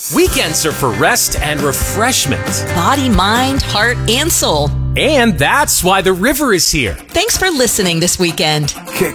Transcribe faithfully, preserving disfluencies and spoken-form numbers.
Weekends are for rest and refreshment. Body, mind, heart, and soul. And that's why the river is here. Thanks for listening this weekend. Que